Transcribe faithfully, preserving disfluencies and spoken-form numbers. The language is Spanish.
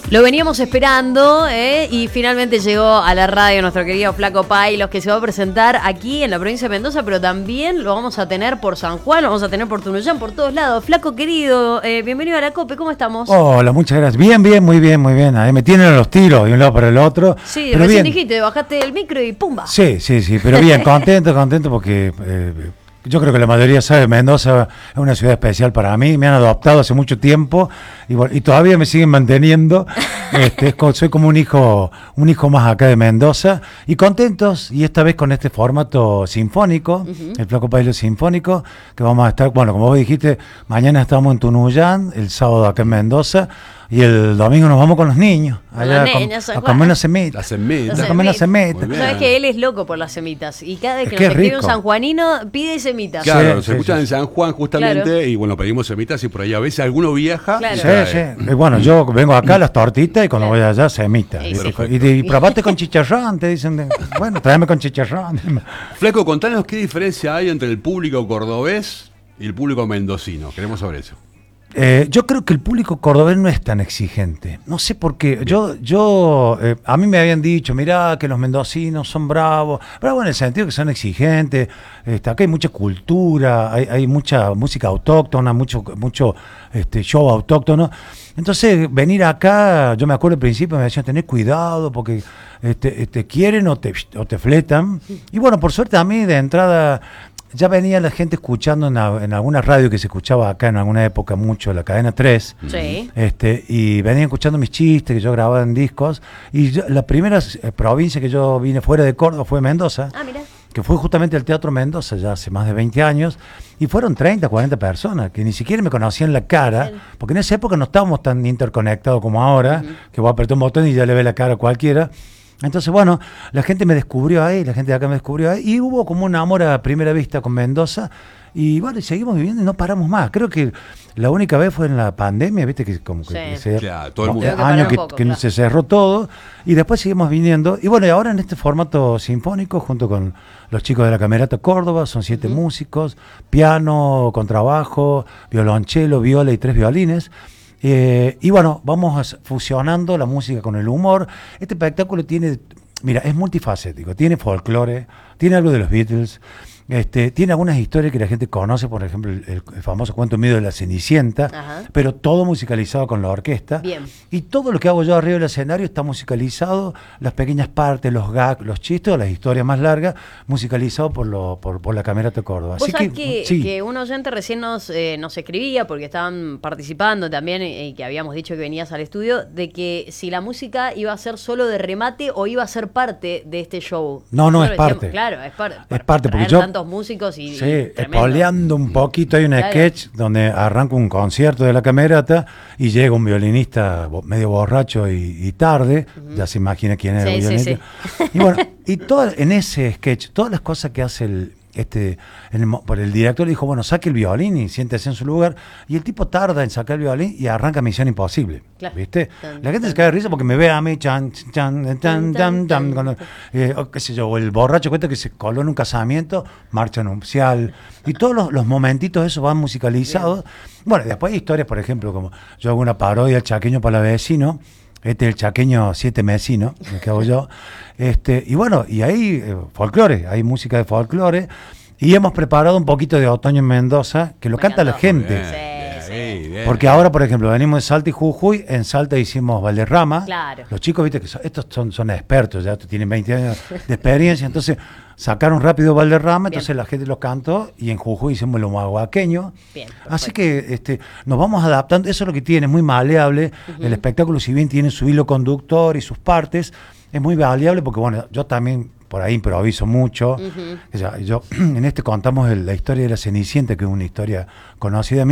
Lo veníamos esperando ¿eh? y finalmente llegó a la radio nuestro querido Flaco Pailos, que se va a presentar aquí en la provincia de Mendoza, pero también lo vamos a tener por San Juan, lo vamos a tener por Tunuyán, por todos lados. Flaco querido, eh, bienvenido a la COPE, ¿cómo estamos? Hola, muchas gracias. Bien, bien, muy bien, muy bien. Ahí me tienen a los tiros de un lado para el otro. Sí, pero recién bien. dijiste, bajaste el micro y ¡pumba! Sí, sí, sí, pero bien, contento, contento porque... Eh, Yo creo que la mayoría sabe, Mendoza es una ciudad especial para mí, me han adoptado hace mucho tiempo y, bueno, y todavía me siguen manteniendo. Este, es como, soy como un hijo, un hijo más acá de Mendoza y contentos, y esta vez con este formato sinfónico, uh-huh. el Flaco Pailos sinfónico, que vamos a estar, bueno, como vos dijiste, mañana estamos en Tunuyán, el sábado acá en Mendoza. Y el domingo nos vamos con los niños allá los a, niños, com- a comer las semitas. Las semitas. A comer las semitas. Sabes que él es loco por las semitas y cada vez Es que que nos es escribe un rico. sanjuanino pide semitas. Claro, Sí, se sí, escuchan sí. en San Juan justamente, Claro. y bueno, pedimos semitas y por ahí a veces alguno viaja. Claro. y Sí, trae. sí. Y bueno, yo vengo acá a las tortitas y cuando Claro. voy allá semitas. Sí, Y, sí. y, y probate con chicharrón, te dicen. de- bueno, tráeme con chicharrón. Flaco, contanos qué diferencia hay entre el público cordobés y el público mendocino. Queremos saber eso. Eh, yo creo que el público cordobés no es tan exigente. No sé por qué. Yo, yo, eh, a mí me habían dicho, mirá, que los mendocinos son bravos. Bravos en el sentido que son exigentes. Este, acá hay mucha cultura, hay, hay mucha música autóctona, mucho, mucho este, show autóctono. Entonces, venir acá, yo me acuerdo al principio me decían, tener cuidado porque este, te quieren o te, o te fletan. Y bueno, por suerte a mí de entrada... Ya venía la gente escuchando en, a- en alguna radio que se escuchaba acá en alguna época mucho, la cadena tres, Sí. este, y venían escuchando mis chistes que yo grababa en discos. Y yo- la primera eh, provincia que yo vine fuera de Córdoba fue Mendoza, Ah, mira. que fue justamente el Teatro Mendoza ya hace más de veinte años, y fueron treinta, cuarenta personas que ni siquiera me conocían la cara, Sí. porque en esa época no estábamos tan interconectados como ahora, que voy a apretar un botón y ya le ve la cara a cualquiera. Entonces, bueno, la gente me descubrió ahí, la gente de acá me descubrió ahí, y hubo como un amor a primera vista con Mendoza, y bueno, y seguimos viviendo y no paramos más. Creo que la única vez fue en la pandemia, viste, que como que, Sí. que se, Claro, todo el mundo. eh, Creo que paró año un que, poco, que claro. se cerró todo, y después seguimos viniendo. Y bueno, y ahora en este formato sinfónico, junto con los chicos de la Camerata Córdoba, son siete Uh-huh. músicos, piano, contrabajo, violonchelo, viola y tres violines. Eh, y bueno, vamos a- fusionando la música con el humor. Este espectáculo tiene, mira, es multifacético, tiene folclore, tiene algo de los Beatles, este, tiene algunas historias que la gente conoce, por ejemplo, el, el- el famoso cuento mío de la Cenicienta, Ajá. pero todo musicalizado con la orquesta. Bien. Y todo lo que hago yo arriba del escenario está musicalizado, las pequeñas partes, los gags, los chistes, las historias más largas, musicalizado por, lo, por, por la Camerata Córdoba. Vos Así sabés que, que, sí. que un oyente recién nos, eh, nos escribía, porque estaban participando también, y que habíamos dicho que venías al estudio, de que si la música iba a ser solo de remate o iba a ser parte de este show. No, no, Nosotros es decíamos, parte. Claro, es, par- Es parte, porque traer yo- tantos músicos y, Sí, y tremendo. espoleando un poquito, hay un Claro. sketch donde arranca un concierto de la Camerata y llega un violinista bo- medio borracho y, y tarde, ya se imagina quién era el Sí, sí, violinista. Y bueno, y toda, en ese sketch, todas las cosas que hace el, este, en el mo- por el director dijo, bueno, saque el violín y siéntese en su lugar, y el tipo tarda en sacar el violín y arranca Misión Imposible, Claro. ¿viste? Tan, La gente tan. se cae de risa porque me ve a mí, chan, chan, chan, chan, chan, chan, cuando, eh, o qué sé yo, o el borracho cuenta que se coló en un casamiento, marcha nupcial, y todos los, los momentitos esos van musicalizados. Bueno, después hay historias, por ejemplo, como yo hago una parodia del Chaqueño para vecino, este es el Chaqueño Siete Mesino, el que hago yo, este, y bueno, y hay eh, folclore, hay música de folclore, y hemos preparado un poquito de Otoño en Mendoza, que lo Me canta la encantó. gente. Bien, Sí, bien, sí. bien. Porque ahora, por ejemplo, venimos de Salta y Jujuy, en Salta hicimos Valderrama. Claro. Los chicos, viste, que son- estos son, son expertos, ya tienen veinte años de experiencia, entonces sacaron rápido Valderrama, Bien. entonces la gente los cantó, y en Jujuy hicimos lo mahuaqueño. Bien, Así perfecto. que este, nos vamos adaptando, eso es lo que tiene, es muy maleable. El espectáculo, si bien tiene su hilo conductor y sus partes, es muy maleable porque, bueno, yo también por ahí improviso mucho. Ujú. O sea, yo, en este contamos el- la historia de la Cenicienta, que es una historia conocida.